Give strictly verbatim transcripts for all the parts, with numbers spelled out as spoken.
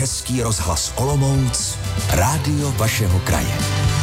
Český rozhlas Olomouc, rádio vašeho kraje.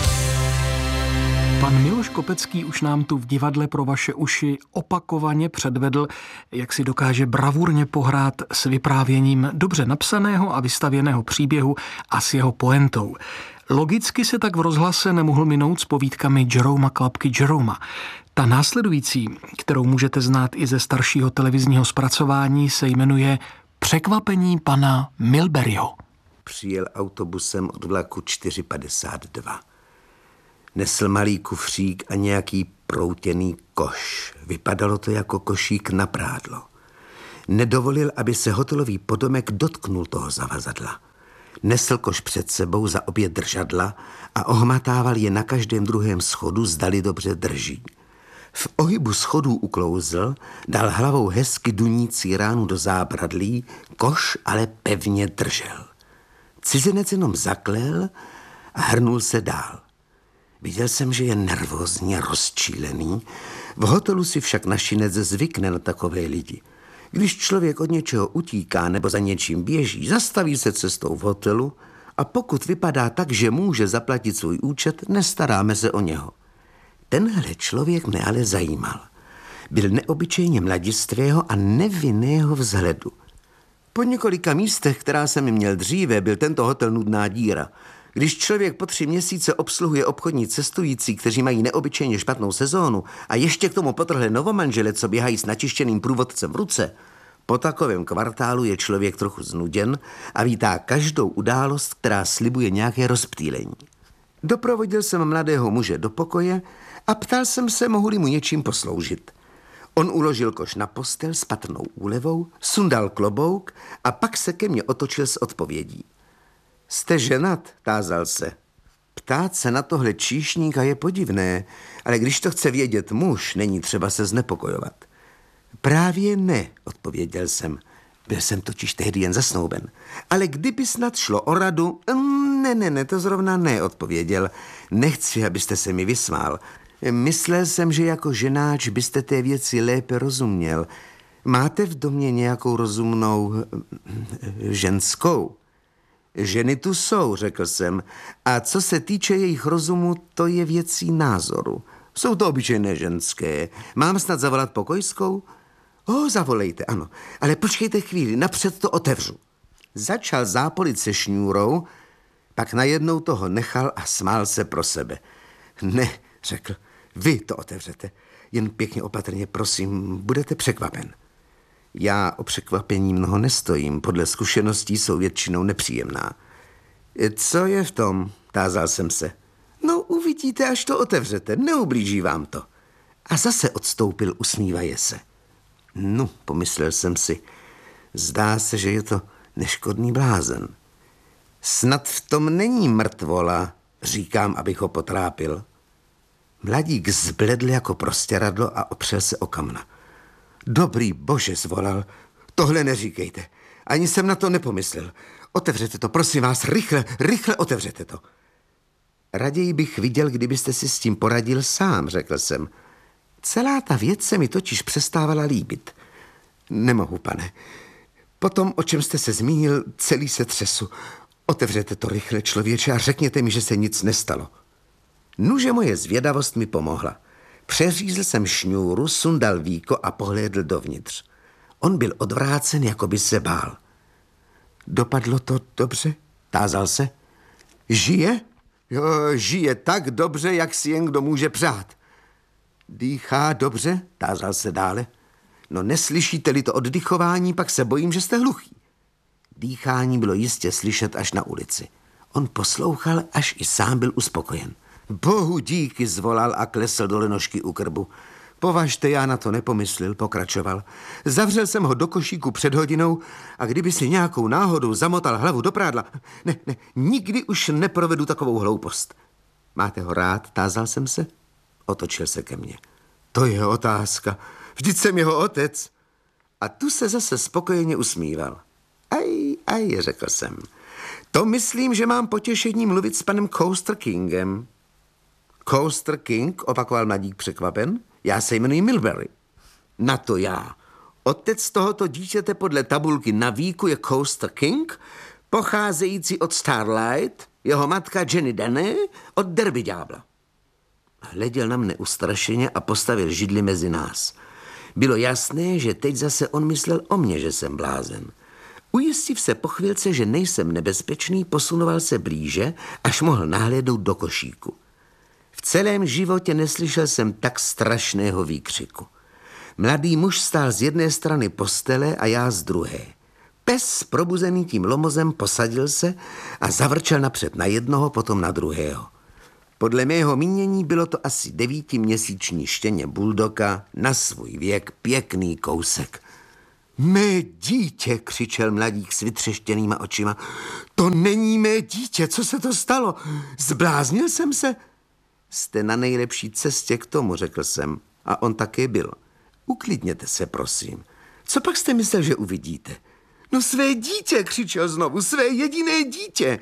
Pan Miloš Kopecký už nám tu v divadle pro vaše uši opakovaně předvedl, jak si dokáže bravurně pohrát s vyprávěním dobře napsaného a vystavěného příběhu a s jeho pointou. Logicky se tak v rozhlase nemohl minout s povídkami Jeroma Klapky Jeroma. Ta následující, kterou můžete znát i ze staršího televizního zpracování, se jmenuje Překvapení pana Milburyho. Přijel autobusem od vlaku čtyři padesát dva. Nesl malý kufřík a nějaký proutěný koš. Vypadalo to jako košík na prádlo. Nedovolil, aby se hotelový podomek dotknul toho zavazadla. Nesl koš před sebou za obě držadla a ohmatával je na každém druhém schodu, zdali dobře drží. V ohybu schodů uklouzl, dal hlavou hezky dunící ránu do zábradlí, koš ale pevně držel. Cizinec jenom zaklel a hrnul se dál. Viděl jsem, že je nervózní a rozčílený. V hotelu si však našinec zvykne na takové lidi. Když člověk od něčeho utíká nebo za něčím běží, zastaví se cestou v hotelu a pokud vypadá tak, že může zaplatit svůj účet, nestaráme se o něho. Tenhle člověk mne ale zajímal. Byl neobyčejně mladistvého a nevinného vzhledu. Po několika místech, která jsem měl dříve, byl tento hotel nudná díra. Když člověk po tři měsíce obsluhuje obchodní cestující, kteří mají neobyčejně špatnou sezónu a ještě k tomu potrhle novomanžele, co běhají s načištěným průvodcem v ruce, po takovém kvartálu je člověk trochu znuděn a vítá každou událost, která slibuje nějaké rozptýlení. Doprovodil jsem mladého muže do pokoje a ptal jsem se, mohu-li mu něčím posloužit. On uložil koš na postel s patrnou úlevou, sundal klobouk a pak se ke mně otočil s odpovědí. Jste ženat? Tázal se. Ptát se na tohle číšníka je podivné, ale když to chce vědět muž, není třeba se znepokojovat. Právě ne, odpověděl jsem. Byl jsem totiž tehdy jen zasnouben. Ale kdyby snad šlo o radu, ne, ne, ne, to zrovna ne, odpověděl. Nechci, abyste se mi vysmál. Myslel jsem, že jako ženáč byste té věci lépe rozuměl. Máte v domě nějakou rozumnou ženskou? Ženy tu jsou, řekl jsem, a co se týče jejich rozumu, to je věcí názoru. Jsou to obyčejné ženské. Mám snad zavolat pokojskou? O, zavolejte, ano, ale počkejte chvíli, napřed to otevřu. Začal zápolit se šňůrou, pak najednou toho nechal a smál se pro sebe. Ne, řekl, vy to otevřete, jen pěkně opatrně, prosím, budete překvapen. Já o překvapení mnoho nestojím, podle zkušeností jsou většinou nepříjemná. Co je v tom? Tázal jsem se. No, uvidíte, až to otevřete, neublíží vám to. A zase odstoupil, usmívaje se. No, pomyslel jsem si, zdá se, že je to neškodný blázen. Snad v tom není mrtvola, říkám, abych ho potrápil. Mladík zbledl jako prostěradlo a opřel se o kamna. Dobrý bože, zvolal, tohle neříkejte. Ani jsem na to nepomyslel. Otevřete to, prosím vás, rychle, rychle otevřete to. Raději bych viděl, kdybyste si s tím poradil sám, řekl jsem. Celá ta věc se mi totiž přestávala líbit. Nemohu, pane. Potom, o čem jste se zmínil, celý se třesu. Otevřete to rychle, člověče, a řekněte mi, že se nic nestalo. Nuže moje zvědavost mi pomohla. Přeřízl jsem šňůru, sundal víko a pohlédl dovnitř. On byl odvrácen, jako by se bál. Dopadlo to dobře? Tázal se. Žije? Jo, žije tak dobře, jak si jen kdo může přát. Dýchá dobře? Tázal se dále. No neslyšíte-li to oddychování, pak se bojím, že jste hluchý. Dýchání bylo jistě slyšet až na ulici. On poslouchal, až i sám byl uspokojen. Bohu díky, zvolal a klesl do lenošky u krbu. Považte, já na to nepomyslel, pokračoval. Zavřel jsem ho do košíku před hodinou a kdyby si nějakou náhodou zamotal hlavu do prádla, ne, ne, nikdy už neprovedu takovou hloupost. Máte ho rád? Tázal jsem se. Otočil se ke mně. To je otázka. Vždyť jsem jeho otec. A tu se zase spokojeně usmíval. Aj, aj, řekl jsem. To myslím, že mám potěšení mluvit s panem Coaster Kingem. Coaster King, opakoval mladík překvapen. Já se jmenuji Milbury. Na to já. Otec tohoto dítěte podle tabulky na víku je Coaster King, pocházející od Starlight, jeho matka Jenny Denny od Derby ďábla. Hleděl na mne ustrašeně a postavil židli mezi nás. Bylo jasné, že teď zase on myslel o mně, že jsem blázen. Ujistiv se po chvilce, že nejsem nebezpečný, posunoval se blíže, až mohl nahlédnout do košíku. V celém životě neslyšel jsem tak strašného výkřiku. Mladý muž stál z jedné strany postele a já z druhé. Pes, probuzený tím lomozem, posadil se a zavrčel napřed na jednoho, potom na druhého. Podle mého mínění bylo to asi devítiměsíční štěně buldoka, na svůj věk pěkný kousek. Mé dítě, křičel mladík s vytřeštěnýma očima. To není mé dítě, co se to stalo? Zbláznil jsem se? Jste na nejlepší cestě k tomu, řekl jsem. A on také byl. Uklidněte se, prosím. Co pak jste myslel, že uvidíte? No své dítě, křičel znovu, své jediné dítě.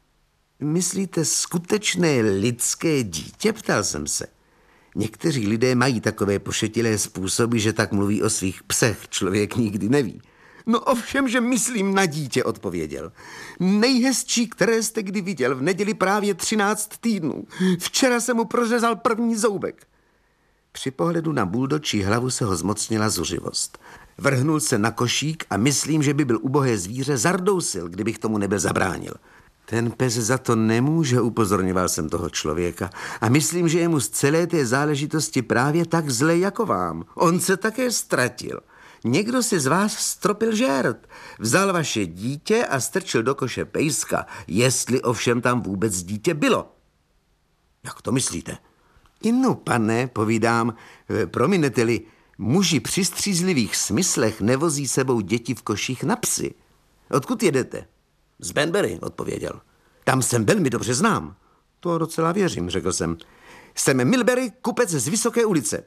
Myslíte skutečné lidské dítě, ptal jsem se. Někteří lidé mají takové pošetilé způsoby, že tak mluví o svých psech, člověk nikdy neví. No ovšem, že myslím na dítě, odpověděl. Nejhezčí, které jste kdy viděl, v neděli právě třináct týdnů. Včera jsem mu prořezal první zoubek. Při pohledu na buldočí hlavu se ho zmocnila zuřivost. Vrhnul se na košík a myslím, že by byl ubohé zvíře, zardousil, kdybych tomu nebyl zabránil. Ten pes za to nemůže, upozorňoval jsem toho člověka. A myslím, že je mu z celé té záležitosti právě tak zle jako vám. On se také ztratil. Někdo si z vás stropil žert. Vzal vaše dítě a strčil do koše pejska, jestli ovšem tam vůbec dítě bylo. Jak to myslíte? Inu, pane, povídám, prominete-li, muži při střízlivých smyslech nevozí sebou děti v koších na psy. Odkud jedete? Z Banbury, odpověděl. Tam jsem velmi dobře znám. To docela věřím, řekl jsem. Jsem Milbury, kupec z Vysoké ulice.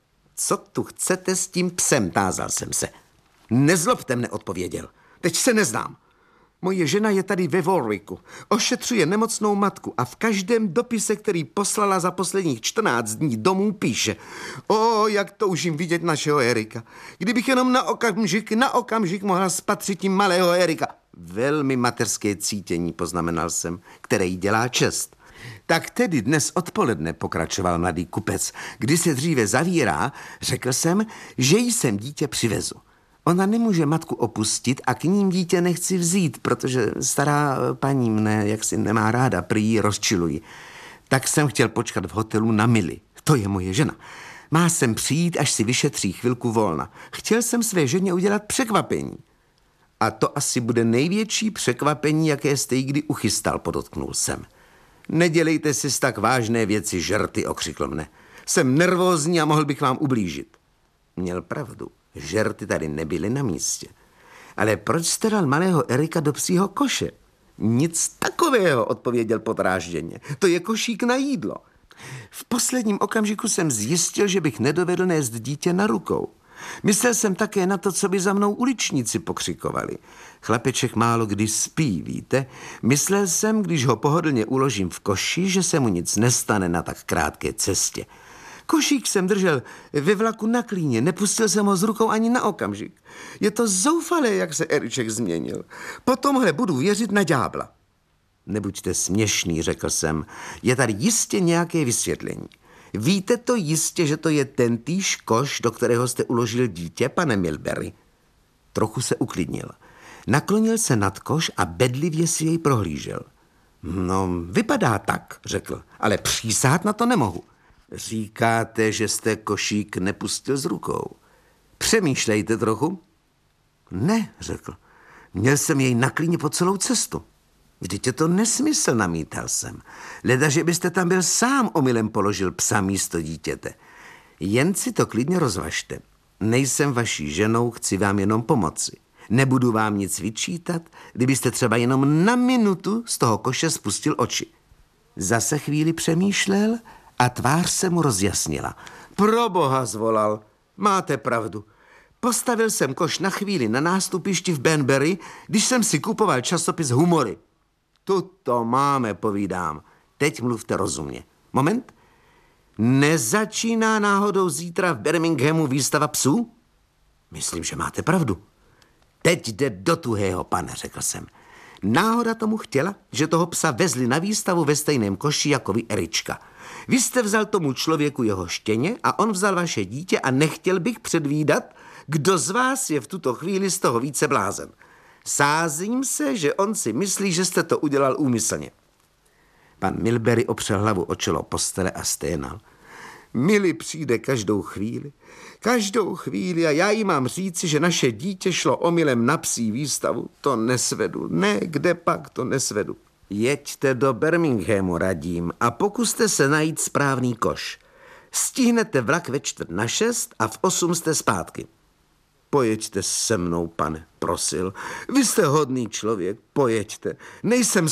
Co tu chcete s tím psem, tázal jsem se. Nezlobte mne, odpověděl. Teď se neznám. Moje žena je tady ve Warwicku. Ošetřuje nemocnou matku a v každém dopise, který poslala za posledních čtrnáct dní domů, píše: O, jak toužím vidět našeho Erika. Kdybych jenom na okamžik, na okamžik mohla spatřit tím malého Erika. Velmi mateřské cítění, poznamenal jsem, které jí dělá čest. Tak tedy dnes odpoledne, pokračoval mladý kupec, kdy se dříve zavírá, řekl jsem, že jí sem dítě přivezu. Ona nemůže matku opustit a k ním dítě nechci vzít, protože stará paní mne jaksi nemá ráda, prý ji rozčiluji. Tak jsem chtěl počkat v hotelu na Milly. To je moje žena. Má sem přijít, až si vyšetří chvilku volna. Chtěl jsem své ženě udělat překvapení. A to asi bude největší překvapení, jaké jste jí kdy uchystal, podotknul jsem. Nedělejte si z tak vážné věci žerty, okřikl mne. Jsem nervózní a mohl bych vám ublížit. Měl pravdu. Žerty tady nebyly na místě. Ale proč jste dal malého Erika do psího koše? Nic takového, odpověděl podrážděně. To je košík na jídlo. V posledním okamžiku jsem zjistil, že bych nedovedl nést dítě na rukou. Myslel jsem také na to, co by za mnou uličníci pokřikovali. Chlapeček málo kdy spí, víte? Myslel jsem, když ho pohodlně uložím v koši, že se mu nic nestane na tak krátké cestě. Košík jsem držel ve vlaku na klíně, nepustil jsem ho z rukou ani na okamžik. Je to zoufalé, jak se Eriček změnil. Po tomhle budu věřit na ďábla. Nebuďte směšný, řekl jsem. Je tady jistě nějaké vysvětlení. Víte to jistě, že to je tentýž koš, do kterého jste uložil dítě, pane Milbury? Trochu se uklidnil. Naklonil se nad koš a bedlivě si jej prohlížel. No, vypadá tak, řekl, ale přísát na to nemohu. Říkáte, že jste košík nepustil z rukou. Přemýšlejte trochu. Ne, řekl. Měl jsem jej na klíně po celou cestu. Vždyť je to nesmysl, namítal jsem. Leda, že byste tam byl sám, omylem položil psa místo dítěte. Jen si to klidně rozvažte. Nejsem vaší ženou, chci vám jenom pomoci. Nebudu vám nic vyčítat, kdybyste třeba jenom na minutu z toho koše spustil oči. Zase chvíli přemýšlel a tvář se mu rozjasnila. Proboha, zvolal, máte pravdu. Postavil jsem koš na chvíli na nástupišti v Banbury, když jsem si kupoval časopis Humory. Tuto máme, povídám. Teď mluvte rozumně. Moment. Nezačíná náhodou zítra v Birminghamu výstava psů? Myslím, že máte pravdu. Teď jde do tuhého, pane, řekl jsem. Náhoda tomu chtěla, že toho psa vezli na výstavu ve stejném koši jako vy, Erička. Vy jste vzal tomu člověku jeho štěně a on vzal vaše dítě a nechtěl bych předvídat, kdo z vás je v tuto chvíli z toho více blázen. Sázím se, že on si myslí, že jste to udělal úmyslně. Pan Milbury opřel hlavu o čelo postele a sténal. Milly přijde každou chvíli, každou chvíli a já jí mám říci, že naše dítě šlo omylem na psí výstavu. To nesvedu, ne, kde pak to nesvedu. Jeďte do Birminghamu, radím, a pokuste se najít správný koš. Stihnete vlak ve čtvrt na šest a v osm jste zpátky. Pojeďte se mnou, pane, prosil. Vy jste hodný člověk, pojeďte. Nejsem